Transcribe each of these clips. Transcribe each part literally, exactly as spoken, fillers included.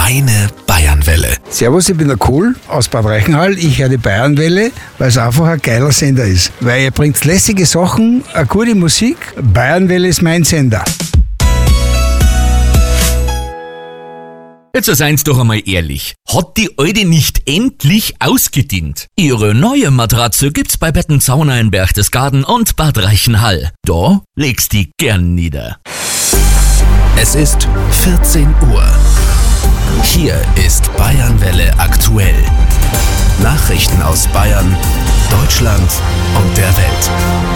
Meine Bayernwelle. Servus, ich bin der Kohl aus Bad Reichenhall. Ich höre die Bayernwelle, weil es einfach ein geiler Sender ist. Weil ihr bringt lässige Sachen, eine gute Musik. Bayernwelle ist mein Sender. Jetzt seid's doch einmal ehrlich. Hat die Alte nicht endlich ausgedient? Ihre neue Matratze gibt's bei Bettenzauner in Berchtesgaden und Bad Reichenhall. Da legst die gern nieder. Es ist vierzehn Uhr. Hier ist Bayernwelle aktuell. Nachrichten aus Bayern, Deutschland und der Welt.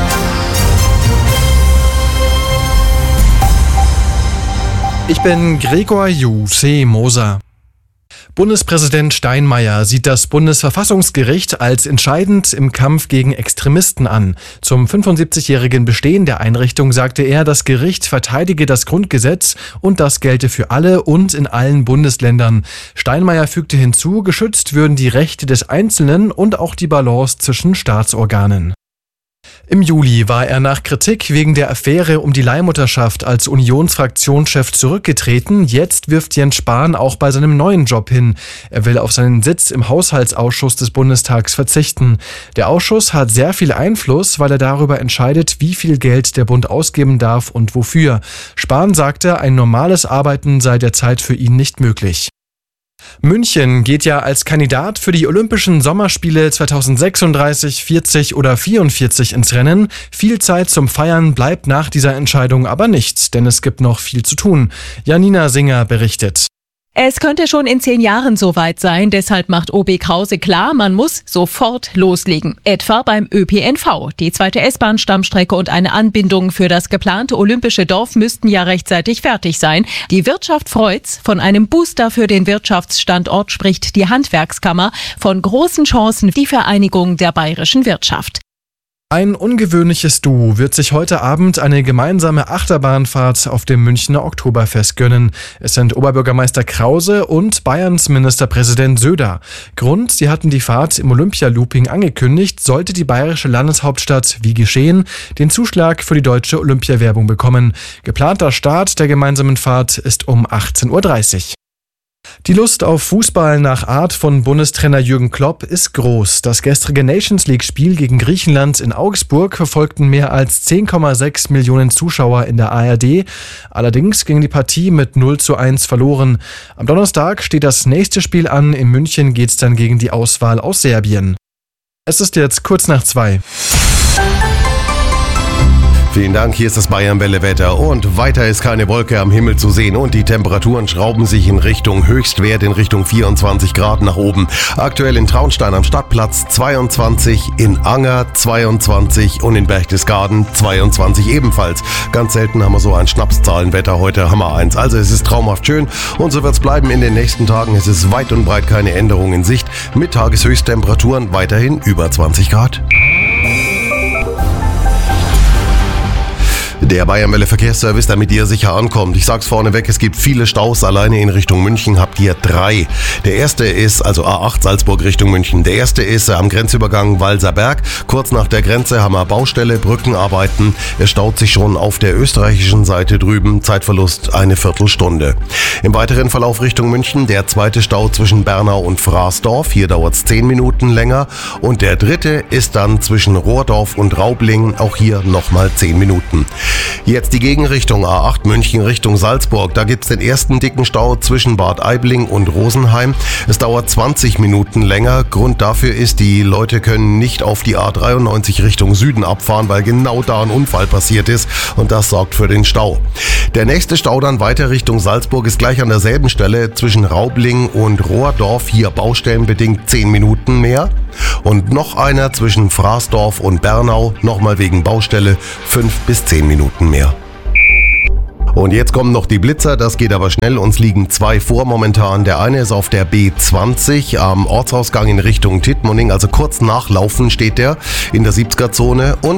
Ich bin Gregor Ju Moser. Bundespräsident Steinmeier sieht das Bundesverfassungsgericht als entscheidend im Kampf gegen Extremisten an. Zum fünfundsiebzigjährigen Bestehen der Einrichtung sagte er, das Gericht verteidige das Grundgesetz und das gelte für alle und in allen Bundesländern. Steinmeier fügte hinzu, geschützt würden die Rechte des Einzelnen und auch die Balance zwischen Staatsorganen. Im Juli war er nach Kritik wegen der Affäre um die Leihmutterschaft als Unionsfraktionschef zurückgetreten. Jetzt wirft Jens Spahn auch bei seinem neuen Job hin. Er will auf seinen Sitz im Haushaltsausschuss des Bundestags verzichten. Der Ausschuss hat sehr viel Einfluss, weil er darüber entscheidet, wie viel Geld der Bund ausgeben darf und wofür. Spahn sagte, ein normales Arbeiten sei derzeit für ihn nicht möglich. München geht ja als Kandidat für die Olympischen Sommerspiele zweitausendsechsunddreißig, vierzig oder vierundvierzig ins Rennen. Viel Zeit zum Feiern bleibt nach dieser Entscheidung aber nicht, denn es gibt noch viel zu tun. Janina Singer berichtet. Es könnte schon in zehn Jahren soweit sein, deshalb macht O B Krause klar, man muss sofort loslegen. Etwa beim Ö P N V. Die zweite S-Bahn-Stammstrecke und eine Anbindung für das geplante olympische Dorf müssten ja rechtzeitig fertig sein. Die Wirtschaft freut's. Von einem Booster für den Wirtschaftsstandort spricht die Handwerkskammer. Von großen Chancen die Vereinigung der bayerischen Wirtschaft. Ein ungewöhnliches Duo wird sich heute Abend eine gemeinsame Achterbahnfahrt auf dem Münchner Oktoberfest gönnen. Es sind Oberbürgermeister Krause und Bayerns Ministerpräsident Söder. Grund, sie hatten die Fahrt im Olympia-Looping angekündigt, sollte die bayerische Landeshauptstadt, wie geschehen, den Zuschlag für die deutsche Olympiawerbung bekommen. Geplanter Start der gemeinsamen Fahrt ist um achtzehn Uhr dreißig. Die Lust auf Fußball nach Art von Bundestrainer Jürgen Klopp ist groß. Das gestrige Nations-League-Spiel gegen Griechenland in Augsburg verfolgten mehr als zehn Komma sechs Millionen Zuschauer in der A R D. Allerdings ging die Partie mit null zu eins verloren. Am Donnerstag steht das nächste Spiel an. In München geht's dann gegen die Auswahl aus Serbien. Es ist jetzt kurz nach zwei. Vielen Dank, hier ist das Bayernwelle-Wetter und weiter ist keine Wolke am Himmel zu sehen und die Temperaturen schrauben sich in Richtung Höchstwert, in Richtung vierundzwanzig Grad nach oben. Aktuell in Traunstein am Stadtplatz zweiundzwanzig, in Anger zweiundzwanzig und in Berchtesgaden zweiundzwanzig ebenfalls. Ganz selten haben wir so ein Schnapszahlenwetter, heute haben wir eins. Also es ist traumhaft schön und so wird es bleiben in den nächsten Tagen. Es ist weit und breit keine Änderung in Sicht mit Tageshöchsttemperaturen weiterhin über zwanzig Grad. Der Bayernwelle Verkehrsservice, damit ihr sicher ankommt. Ich sag's vorneweg, es gibt viele Staus. Alleine in Richtung München habt ihr drei. Der erste ist, also A acht Salzburg Richtung München. Der erste ist am Grenzübergang Walser Berg. Kurz nach der Grenze haben wir Baustelle, Brückenarbeiten. Es staut sich schon auf der österreichischen Seite drüben. Zeitverlust eine Viertelstunde. Im weiteren Verlauf Richtung München der zweite Stau zwischen Bernau und Fraßdorf. Hier dauert's zehn Minuten länger. Und der dritte ist dann zwischen Rohrdorf und Raubling. Auch hier nochmal zehn Minuten. Jetzt die Gegenrichtung A acht München Richtung Salzburg. Da gibt's den ersten dicken Stau zwischen Bad Aibling und Rosenheim. Es dauert zwanzig Minuten länger. Grund dafür ist, die Leute können nicht auf die A dreiundneunzig Richtung Süden abfahren, weil genau da ein Unfall passiert ist und das sorgt für den Stau. Der nächste Stau dann weiter Richtung Salzburg ist gleich an derselben Stelle zwischen Raubling und Rohrdorf. Hier baustellenbedingt zehn Minuten mehr. Und noch einer zwischen Fraßdorf und Bernau, nochmal wegen Baustelle, fünf bis zehn Minuten mehr. Und jetzt kommen noch die Blitzer, das geht aber schnell, uns liegen zwei vor momentan. Der eine ist auf der B zwanzig am Ortsausgang in Richtung Tittmoning, also kurz nachlaufen steht der in der siebziger Zone und